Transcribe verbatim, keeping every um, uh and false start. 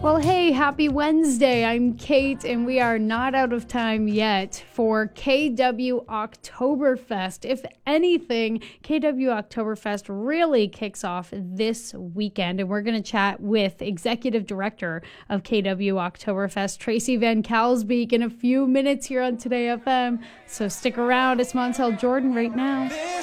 Well, hey, happy Wednesday. I'm Kate, and we are not out of time yet for K W Oktoberfest. If anything, K W Oktoberfest really kicks off this weekend, and we're going to chat with Executive Director of K W Oktoberfest, Tracy Van Kalsbeek, in a few minutes here on Today F M. So stick around. It's Montel Jordan right now.